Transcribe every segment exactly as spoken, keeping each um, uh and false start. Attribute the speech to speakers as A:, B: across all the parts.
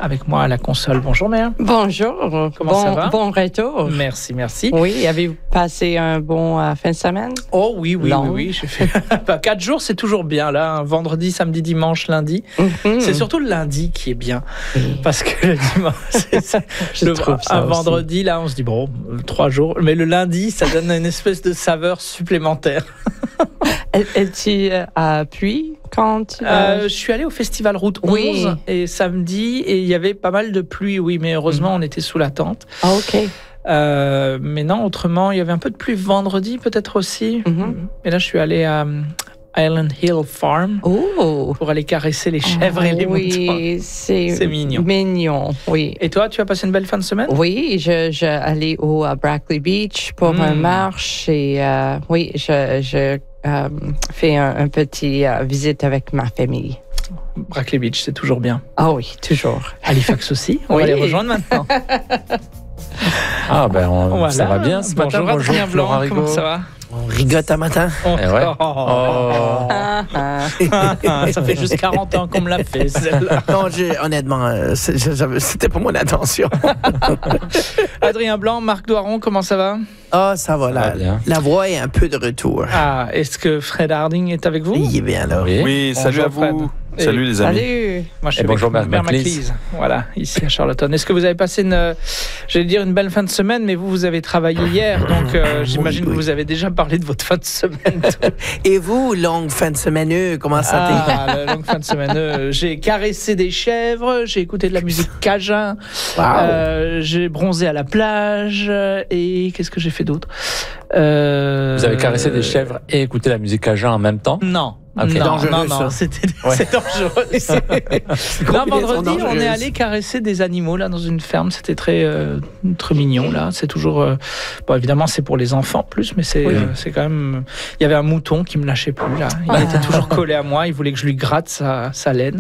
A: avec moi à la console. Bonjour Mère.
B: Bonjour.
A: Comment
B: bon,
A: ça va?
B: Bon retour.
A: Merci, merci.
B: Oui, avez-vous passé un bon euh, fin de semaine?
A: Oh oui, oui,
B: Long.
A: oui, oui. J'ai fait bah, quatre jours, c'est toujours bien là. Vendredi, samedi, dimanche, lundi.
B: Mm-hmm.
A: C'est surtout le lundi qui est bien. Oui. Parce que le dimanche, c'est, c'est,
B: Je
A: le,
B: trouve ça
A: un
B: aussi.
A: vendredi, là, on se dit bon, trois jours. Mais le lundi, ça donne une espèce de saveur supplémentaire.
B: Es-tu euh, à Puy quand tu
A: euh, Je suis allé au Festival Route onze oui. et samedi, et il y avait pas mal de pluie, oui, mais heureusement, mmh. on était sous la tente.
B: Ah, ok.
A: Euh, mais non, autrement, il y avait un peu de pluie vendredi, peut-être aussi. Mm-hmm. Et là, je suis allé à Island Hill Farm
B: oh.
A: pour aller caresser les chèvres oh, et les
B: oui,
A: moutons.
B: C'est,
A: c'est mignon.
B: Mignon, oui.
A: Et toi, tu as passé une belle fin de semaine?
B: Oui, je, je allais au à Brackley Beach pour mm. un marche et euh, oui, je, je euh, fais un, un petit euh, visite avec ma famille.
A: Brackley Beach, c'est toujours bien.
B: Ah oui, toujours.
A: Halifax aussi. On
B: oui.
A: va les rejoindre maintenant.
C: Ah ben on,
A: voilà.
C: Ça va bien ce
A: bonjour
C: matin.
A: Bonjour Blanc, comment ça va?
D: On rigote à matin.
A: Oh,
C: eh ouais.
A: oh, oh. Ah, ah. Ça fait juste quarante ans qu'on me l'a fait, celle-là.
D: Non, j'ai, honnêtement, euh, c'est, c'était pas mon intention.
A: Adrien Blanc, Marc Doiron, comment ça va?
D: Ah, oh, ça va. La, la voix est un peu de retour.
A: Ah, est-ce que Fred Harding est avec vous?
D: Il est bien là.
E: Oui, oui salut à vous. Fred. Salut les amis.
B: Salut.
A: Moi, je suis
C: Et bonjour Mère
A: Maclise. Voilà, ici à Charlottetown. Est-ce que vous avez passé une, j'allais dire une belle fin de semaine, mais vous, vous avez travaillé hier, donc euh, j'imagine oui, oui. que vous avez déjà parlé de votre fin de semaine.
D: Et vous, longue fin de semaine, comment ça t'est?
A: Ah, la longue fin de semaine. J'ai caressé des chèvres, j'ai écouté de la musique cajun, wow. euh, j'ai bronzé à la plage, et qu'est-ce que j'ai fait d'autre?
C: euh... Vous avez caressé des chèvres et écouté la musique cajun en même temps?
A: Non.
D: Okay.
A: Non,
D: dangereux,
A: non, non,
D: ça.
A: c'était,
D: ouais.
A: c'est dangereux. C'est non, vendredi, on est allé caresser des animaux là dans une ferme. C'était très, euh, très mignon là. C'est toujours, euh, bon, évidemment, c'est pour les enfants plus, mais c'est, oui. euh, c'est quand même. Il y avait un mouton qui me lâchait plus là. Il ah. était toujours collé à moi. Il voulait que je lui gratte sa, sa laine.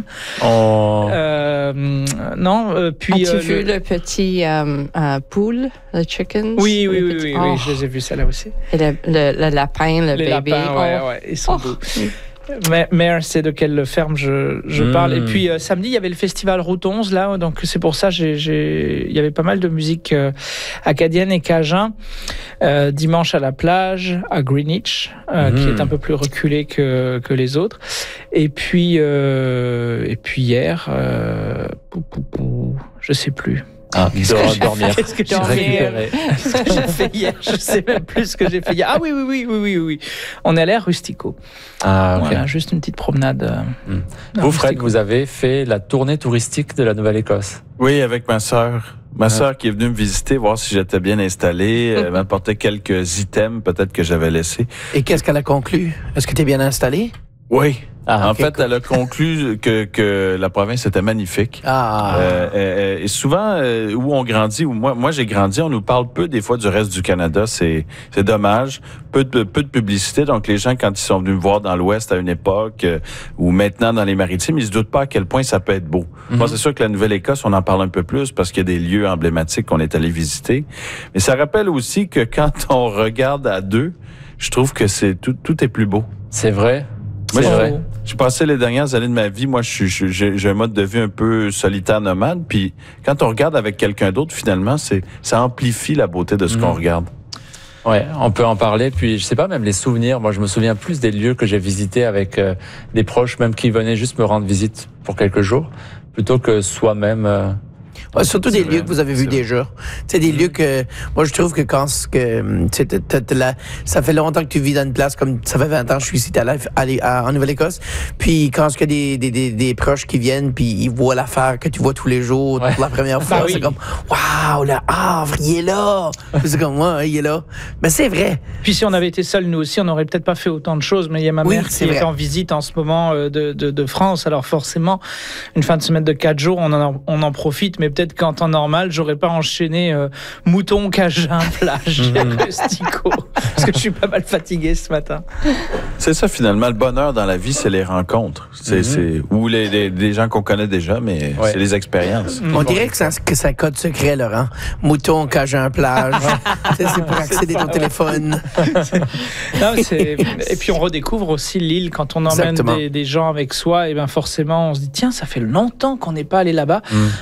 C: Oh.
A: Euh, non, euh, puis.
B: As-tu
A: euh,
B: vu le, le petit euh, euh, poule, le chicken?
A: Oui, oui, oui, oui, oh. oui, je les ai vus celle-là aussi.
B: Et le, le, le lapin, le
A: les
B: bébé.
A: Lapins, ouais,
B: oh.
A: ouais, ils sont beaux. Oh. Mère, c'est de quelle ferme je, je mmh. parle. Et puis euh, samedi, il y avait le festival Route onze là, donc c'est pour ça j'ai, j'ai... il y avait pas mal de musique euh, acadienne et cajun. Euh, dimanche à la plage, à Greenwich, euh, mmh. qui est un peu plus reculé que que les autres. Et puis euh, et puis hier, euh, pou, pou, pou, je sais plus.
C: Ah, qu'est-ce que j'ai dormir.
A: Qu'est-ce que j'ai fait, qu'est-ce que j'ai fait hier? Je sais même plus ce que j'ai fait hier. Ah oui, oui, oui, oui, oui, oui. On est allé à Rustico.
C: Ah, ok.
A: Voilà, juste une petite promenade. Euh,
C: mmh. Vous, Fred, Rustico. Vous avez fait la tournée touristique de la Nouvelle-Écosse.
E: Oui, avec ma sœur. Ma sœur ah. qui est venue me visiter, voir si j'étais bien installé. Elle m'apportait quelques items, peut-être que j'avais laissés.
D: Et qu'est-ce qu'elle a conclu? Est-ce que tu es bien installé?
E: Oui.
D: Ah,
E: en
D: okay,
E: fait,
D: cool.
E: elle a conclu que, que la province était magnifique.
D: Ah.
E: Euh, euh, et souvent, euh, où on grandit, où moi, moi j'ai grandi, on nous parle peu des fois du reste du Canada. C'est, c'est dommage. Peu de, peu de publicité. Donc, les gens, quand ils sont venus me voir dans l'Ouest à une époque, euh, ou maintenant dans les Maritimes, ils se doutent pas à quel point ça peut être beau. Mm-hmm. Moi, c'est sûr que la Nouvelle-Écosse, on en parle un peu plus parce qu'il y a des lieux emblématiques qu'on est allé visiter. Mais ça rappelle aussi que quand on regarde à deux, je trouve que c'est tout, tout est plus beau.
C: C'est vrai.
E: Moi,
C: c'est
E: j'ai,
C: vrai.
E: j'ai passé les dernières années de ma vie, moi, je, je, j'ai, j'ai un mode de vie un peu solitaire nomade, puis quand on regarde avec quelqu'un d'autre, finalement, c'est, ça amplifie la beauté de ce mmh. qu'on regarde.
C: Ouais, on peut en parler, puis je sais pas, même les souvenirs, moi je me souviens plus des lieux que j'ai visités avec euh, des proches, même qui venaient juste me rendre visite pour quelques jours, plutôt que soi-même... Euh,
D: Ouais, surtout c'est des vrai, lieux que vous avez vus déjà. C'est des mmh. lieux que, moi, je trouve que quand, que, t'sais, t'as, t'as, t'as, ça fait longtemps que tu vis dans une place comme, ça fait vingt ans que je suis ici, à, à, à, en Nouvelle-Écosse. Puis, quand il y a des, des, des, des proches qui viennent, puis ils voient l'affaire que tu vois tous les jours, ouais. pour la première fois, bah oui. c'est comme, waouh, le havre, il est là. c'est comme, ouais, il est là. Mais c'est vrai.
A: Puis, si on avait été seuls, nous aussi, on n'aurait peut-être pas fait autant de choses. Mais il y a ma oui, mère qui vrai. est en visite en ce moment de, de, de France. Alors, forcément, une fin de semaine de quatre jours, on en, on en profite, mais peut-être qu'en temps normal, j'aurais pas enchaîné euh, mouton, cajun, plage, Rustico, parce que je suis pas mal fatigué ce matin.
E: C'est ça finalement, le bonheur dans la vie, c'est les rencontres, c'est, mm-hmm. c'est ou les, les, les gens qu'on connaît déjà, mais ouais. c'est les expériences.
D: Mm-hmm. On dirait que ça, que ça code secret, Laurent. Mouton, cajun, plage, c'est, c'est pour accéder au téléphone.
A: Non, c'est... Et puis on redécouvre aussi l'île quand on emmène des, des gens avec soi, et bien forcément on se dit tiens, ça fait longtemps qu'on n'est pas allé là-bas. Mm.